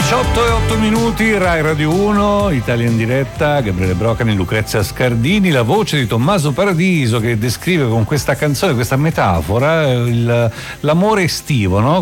18:08, Rai Radio 1, Italia in diretta, Gabriele Brocani, Lucrezia Scardini, la voce di Tommaso Paradiso che descrive con questa canzone, questa metafora, l'amore estivo, no?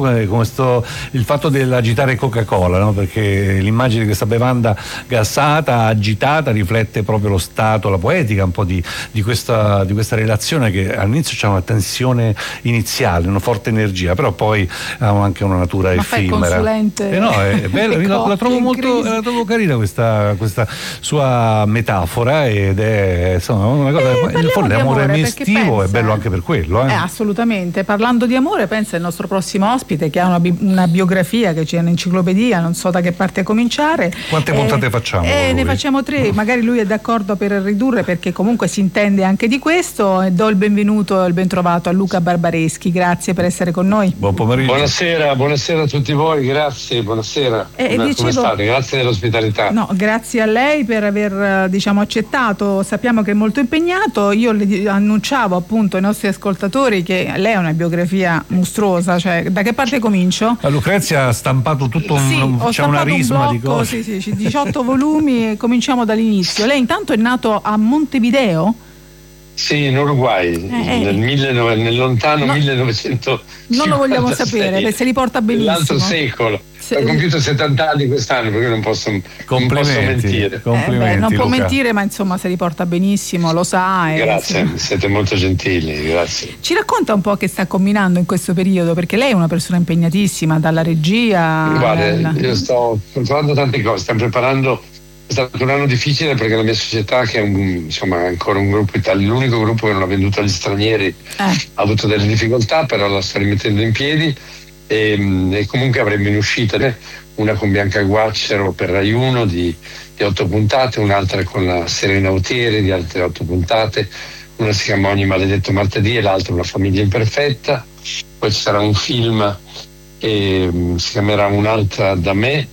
Il fatto dell'agitare Coca-Cola, no? Perché l'immagine di questa bevanda gassata, agitata, riflette proprio lo stato, la poetica un po' di questa relazione che all'inizio c'è una tensione iniziale, una forte energia, però poi ha anche una natura effimera. No, è bello, la trovo carina questa sua metafora, ed è insomma una cosa. In fondo l'amore estivo è bello anche per quello. Assolutamente. Parlando di amore, pensa il nostro prossimo ospite che ha una biografia che c'è un'enciclopedia, non so da che parte cominciare. Quante puntate facciamo? Ne facciamo 3, magari lui è d'accordo per ridurre, perché comunque si intende anche di questo. E do il benvenuto e il bentrovato a Luca Barbareschi, grazie per essere con noi. Buon pomeriggio. Buonasera a tutti voi, grazie, buonasera. Come state? Grazie dell'ospitalità. No, grazie a lei per aver accettato. Sappiamo che è molto impegnato. Io le annunciavo appunto ai nostri ascoltatori che lei ha una biografia mostruosa, cioè da che parte comincio? La Lucrezia ha stampato tutto c'è una risma di cose. Sì, 18 volumi e cominciamo dall'inizio. Lei intanto è nato a Montevideo? Sì, in Uruguay, nel lontano 1900. Non lo vogliamo sapere, perché se li porta benissimo. L'altro secolo. Ho compiuto 70 anni quest'anno, perché non posso mentire. Complimenti, non può Luca. mentire, ma insomma se li porta benissimo, lo sa. Grazie, siete molto gentili, grazie. Ci racconta un po' che sta combinando in questo periodo, perché lei è una persona impegnatissima, dalla regia. Guarda, io sto preparando tante cose, stiamo preparando. È stato un anno difficile perché la mia società, che è ancora un gruppo italiano, l'unico gruppo che non ha venduto agli stranieri, ha avuto delle difficoltà, però la sto rimettendo in piedi e comunque avremo in uscita una con Bianca Guaccero per Rai 1 di 8 puntate, un'altra con la Serena Autieri di altre 8 puntate, una si chiama Ogni maledetto martedì e l'altra Una famiglia imperfetta. Poi ci sarà un film che si chiamerà Un'altra da me,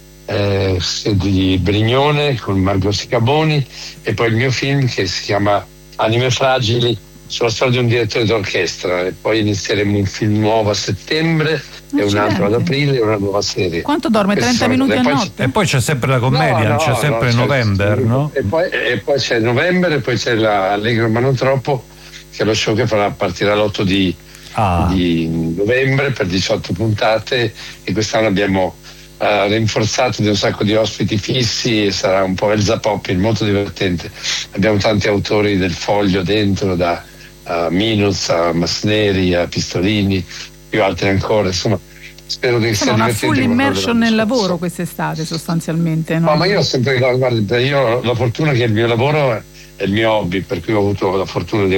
di Brignone con Margot Sicaboni, e poi il mio film che si chiama Anime fragili, sulla storia di un direttore d'orchestra, e poi inizieremo un film nuovo a settembre e un altro ad aprile e una nuova serie. Quanto dorme? 30 minuti a notte? E poi c'è sempre la commedia, c'è sempre November, no? E poi c'è November, e poi c'è Allegro ma non troppo, che è lo show che partirà l'8 di novembre per 18 puntate, e quest'anno abbiamo rinforzato di un sacco di ospiti fissi e sarà un po' Elsa Poppin, molto divertente. Abbiamo tanti autori del Foglio dentro, da Minuz a Masneri a Pistolini, più altri ancora, insomma spero di essere una full immersion nel lavoro quest'estate sostanzialmente, no? Ma io ho sempre, guarda, io ho la fortuna che il mio lavoro è il mio hobby, per cui ho avuto la fortuna di